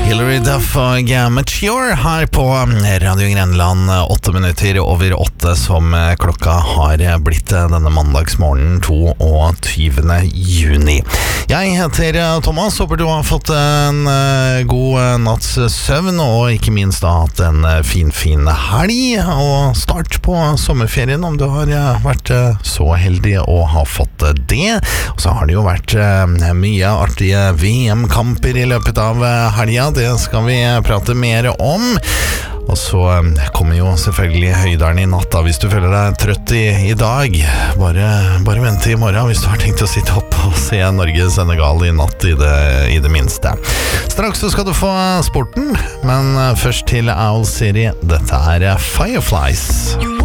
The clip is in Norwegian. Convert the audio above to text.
Hilary Duff og Mature her på Radio Grenland 8 minutter over 8 som klokka har blitt denne mandagsmorgenen 22. juni. Jeg heter Thomas, håper du har fått en god natts søvn og ikke minst da hatt en fin helg og start på sommerferien om du har vært så heldig å ha fått det. Og så har det jo vært mye artige VM-kamper i løpet av helga. Det skal vi prate mer om. Og så kommer jo selvfølgelig Høydalen i natt da, hvis du føler deg trøtt i dag. Bare vent til i morgen hvis du har tenkt å sitte opp og se Norge-Senegal i natt i det minste. Straks så skal du få sporten, men først til Owl City. Dette er Fireflies.